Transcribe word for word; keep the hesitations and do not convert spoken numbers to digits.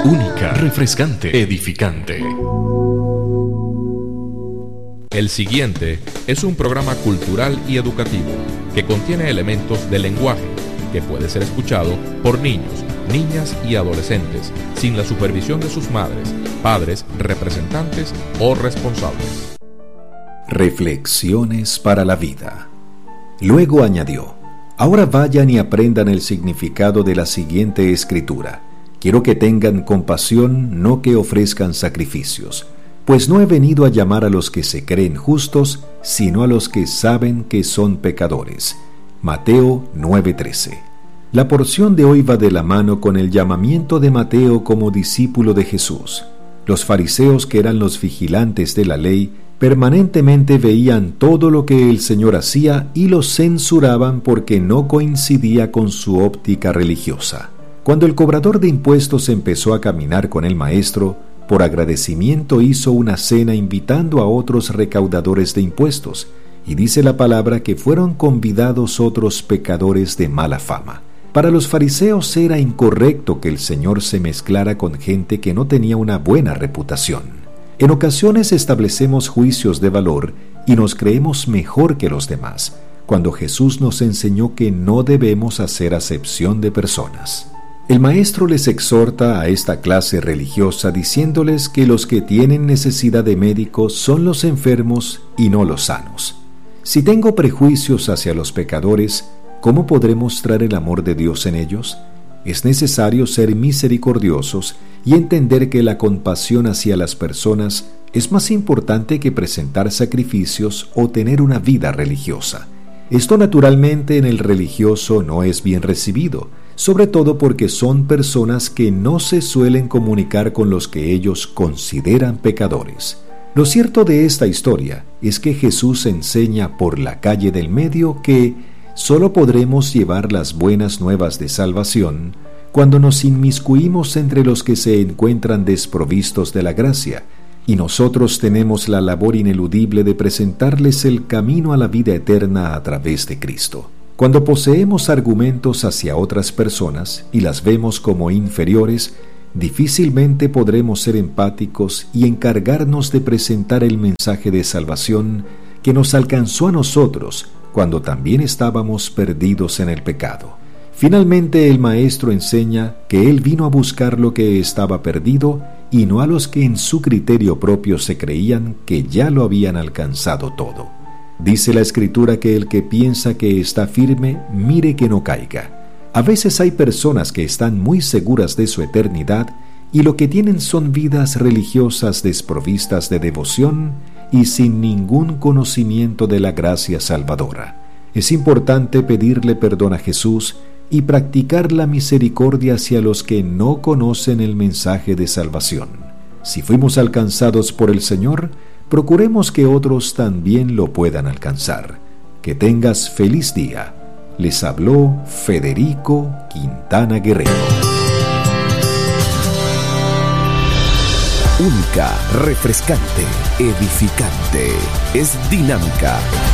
Única, refrescante, edificante. El siguiente es un programa cultural y educativo que contiene elementos de lenguaje que puede ser escuchado por niños, niñas y adolescentes sin la supervisión de sus madres, padres, representantes o responsables. Reflexiones para la vida. Luego añadió: ahora vayan y aprendan el significado de la siguiente escritura. Quiero que tengan compasión, no que ofrezcan sacrificios, pues no he venido a llamar a los que se creen justos, sino a los que saben que son pecadores. Mateo nueve trece. La porción de hoy va de la mano con el llamamiento de Mateo como discípulo de Jesús. Los fariseos, que eran los vigilantes de la ley, permanentemente veían todo lo que el Señor hacía y lo censuraban porque no coincidía con su óptica religiosa. Cuando el cobrador de impuestos empezó a caminar con el maestro, por agradecimiento hizo una cena invitando a otros recaudadores de impuestos, y dice la palabra que fueron convidados otros pecadores de mala fama. Para los fariseos era incorrecto que el Señor se mezclara con gente que no tenía una buena reputación. En ocasiones establecemos juicios de valor y nos creemos mejor que los demás, cuando Jesús nos enseñó que no debemos hacer acepción de personas. El maestro les exhorta a esta clase religiosa diciéndoles que los que tienen necesidad de médico son los enfermos y no los sanos. Si tengo prejuicios hacia los pecadores, ¿cómo podré mostrar el amor de Dios en ellos? Es necesario ser misericordiosos y entender que la compasión hacia las personas es más importante que presentar sacrificios o tener una vida religiosa. Esto naturalmente en el religioso no es bien recibido, sobre todo porque son personas que no se suelen comunicar con los que ellos consideran pecadores. Lo cierto de esta historia es que Jesús enseña por la calle del medio que solo podremos llevar las buenas nuevas de salvación cuando nos inmiscuimos entre los que se encuentran desprovistos de la gracia, y nosotros tenemos la labor ineludible de presentarles el camino a la vida eterna a través de Cristo. Cuando poseemos argumentos hacia otras personas y las vemos como inferiores, difícilmente podremos ser empáticos y encargarnos de presentar el mensaje de salvación que nos alcanzó a nosotros cuando también estábamos perdidos en el pecado. Finalmente, el Maestro enseña que Él vino a buscar lo que estaba perdido y no a los que en su criterio propio se creían que ya lo habían alcanzado todo. Dice la Escritura que el que piensa que está firme, mire que no caiga. A veces hay personas que están muy seguras de su eternidad y lo que tienen son vidas religiosas desprovistas de devoción y sin ningún conocimiento de la gracia salvadora. Es importante pedirle perdón a Jesús y practicar la misericordia hacia los que no conocen el mensaje de salvación. Si fuimos alcanzados por el Señor, procuremos que otros también lo puedan alcanzar. Que tengas feliz día. Les habló Federico Quintana Guerrero. Única, refrescante, edificante. Es dinámica.